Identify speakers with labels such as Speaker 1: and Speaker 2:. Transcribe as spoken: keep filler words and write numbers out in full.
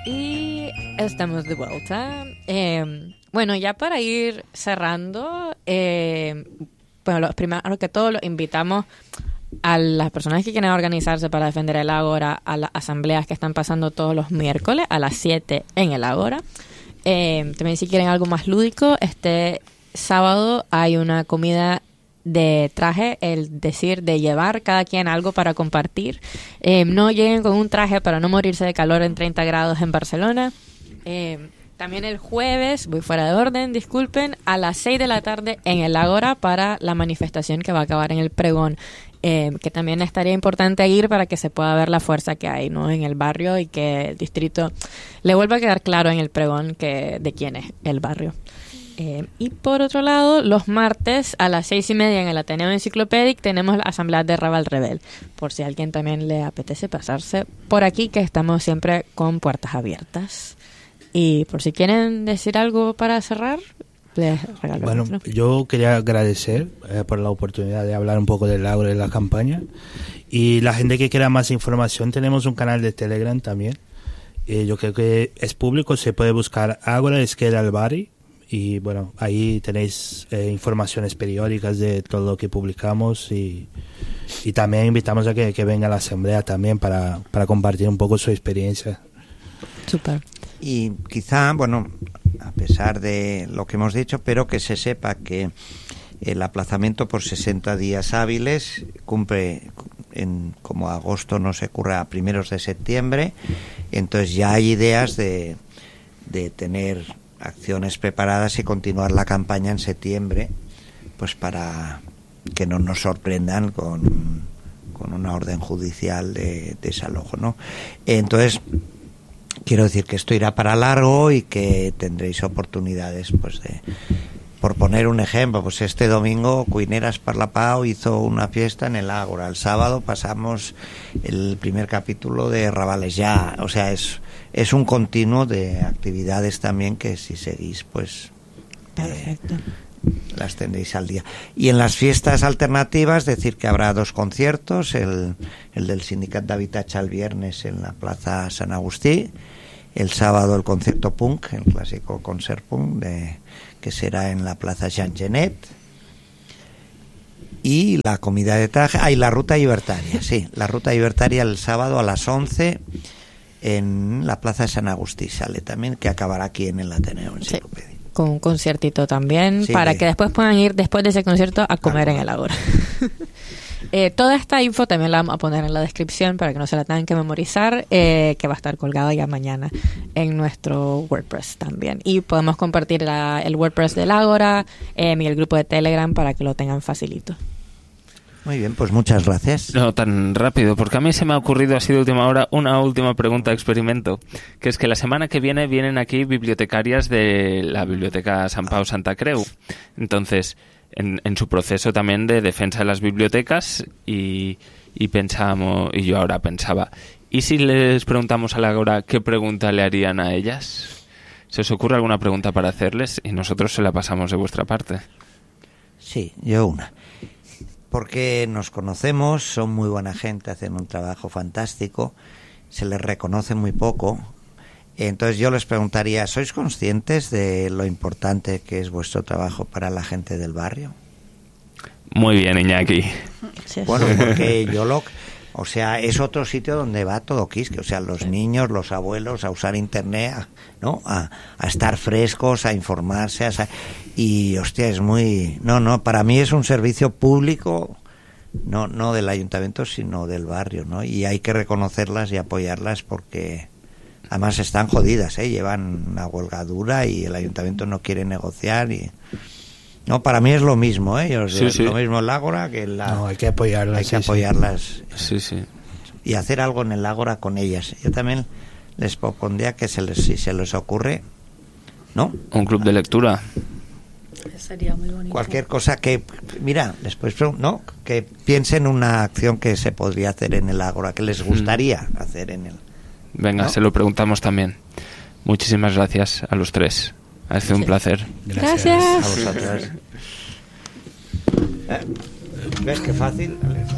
Speaker 1: Y estamos de vuelta. Eh, bueno, ya para ir cerrando, eh, bueno, los primero que todo los invitamos a las personas que quieren organizarse para defender el Ágora a las asambleas que están pasando todos los miércoles a las siete en el Ágora. Eh, también si quieren algo más lúdico, este sábado hay una comida de traje, el decir de llevar cada quien algo para compartir. Eh, no lleguen con un traje para no morirse de calor en treinta grados en Barcelona. Eh, también el jueves, voy fuera de orden, disculpen, a las seis de la tarde en el Ágora para la manifestación que va a acabar en el pregón. Eh, que también estaría importante ir para que se pueda ver la fuerza que hay, ¿no?, en el barrio y que el distrito le vuelva a quedar claro en el pregón que de quién es el barrio. Eh, y por otro lado, los martes a las seis y media en el Ateneo Enciclopédic tenemos la asamblea de Raval Rebel, por si a alguien también le apetece pasarse por aquí, que estamos siempre con puertas abiertas. Y por si quieren decir algo para cerrar, les regalo.
Speaker 2: Bueno, otro. Yo quería agradecer eh, por la oportunidad de hablar un poco del Ágora y de la campaña. Y la gente que quiera más información, tenemos un canal de Telegram también. Eh, yo creo que es público, se puede buscar Ágora Esquerra al Barri. Y bueno, ahí tenéis eh, informaciones periódicas de todo lo que publicamos y, y también invitamos a que, que venga a la asamblea también para, para compartir un poco su experiencia.
Speaker 1: Súper.
Speaker 3: Y quizá, bueno, a pesar de lo que hemos dicho, pero que se sepa que el aplazamiento por sesenta días hábiles cumple, en, como agosto no se ocurra, a primeros de septiembre, entonces ya hay ideas de, de tener acciones preparadas y continuar la campaña en septiembre, pues para que no nos sorprendan con, con una orden judicial de desalojo, ¿no? Entonces, quiero decir que esto irá para largo y que tendréis oportunidades, pues de, por poner un ejemplo, pues este domingo Cuineras Parlapau hizo una fiesta en el Ágora, el sábado pasamos el primer capítulo de Rabales ya, o sea, es es un continuo de actividades también que si seguís pues
Speaker 1: perfecto.
Speaker 3: Eh, las tendréis al día. Y en las fiestas alternativas decir que habrá dos conciertos, el, el del Sindicat d'Habitatge el viernes en la Plaza San Agustí, el sábado el concierto punk, el clásico concert punk de, que será en la Plaza Jean Genet, y la comida de traje, ah, y la ruta libertaria, sí, la ruta libertaria el sábado a las once en la Plaza de San Agustí sale también, que acabará aquí en el Ateneo Enciclopédico.
Speaker 1: Sí, con un conciertito también, sí, para
Speaker 3: de...
Speaker 1: que después puedan ir después de ese concierto a comer ah, en el Ágora. eh, toda esta info también la vamos a poner en la descripción para que no se la tengan que memorizar, eh, que va a estar colgada ya mañana en nuestro WordPress también. Y podemos compartir la, el WordPress del Ágora eh, y el grupo de Telegram para que lo tengan facilito.
Speaker 3: Muy bien, pues muchas gracias.
Speaker 4: No tan rápido, porque a mí se me ha ocurrido así de última hora una última pregunta experimento, que es que la semana que viene vienen aquí bibliotecarias de la Biblioteca Sant Pau Santa Creu. Entonces, en, en su proceso también de defensa de las bibliotecas y, y pensamos, y yo ahora pensaba, ¿y si les preguntamos a la Ágora qué pregunta le harían a ellas? ¿Se os ocurre alguna pregunta para hacerles? Y nosotros se la pasamos de vuestra parte.
Speaker 3: Sí, yo una. Porque nos conocemos, son muy buena gente, hacen un trabajo fantástico, se les reconoce muy poco. Entonces yo les preguntaría, ¿sois conscientes de lo importante que es vuestro trabajo para la gente del barrio?
Speaker 4: Muy bien, Iñaki.
Speaker 1: Sí,
Speaker 3: bueno, porque yo lo... O sea, es otro sitio donde va todo quisque, o sea, los niños, los abuelos a usar internet, ¿no? A, a estar frescos, a informarse, a, y hostia, es muy... No, no, para mí es un servicio público, no no del ayuntamiento, sino del barrio, ¿no? Y hay que reconocerlas y apoyarlas porque además están jodidas, ¿eh? Llevan una huelga dura y el ayuntamiento no quiere negociar y... No, para mí es lo mismo, ¿eh? Yo,
Speaker 4: sí,
Speaker 3: es
Speaker 4: sí.
Speaker 3: lo mismo el Ágora que la...
Speaker 2: No, hay que apoyarlas.
Speaker 3: Hay que
Speaker 2: sí,
Speaker 3: apoyarlas.
Speaker 4: Sí, sí.
Speaker 3: Y hacer algo en el Ágora con ellas. Yo también les propondría que se les, si se les ocurre, ¿no?
Speaker 4: Un club de lectura.
Speaker 5: Sería muy bonito.
Speaker 3: Cualquier cosa que, mira, después, ¿no? Que piensen una acción que se podría hacer en el Ágora, que les gustaría mm. hacer en el...
Speaker 4: Venga,
Speaker 3: ¿no?
Speaker 4: Se lo preguntamos también. Muchísimas gracias a los tres. Ha sido un placer.
Speaker 1: Gracias.
Speaker 3: A vosotros. ¿Eh? ¿Ves qué fácil?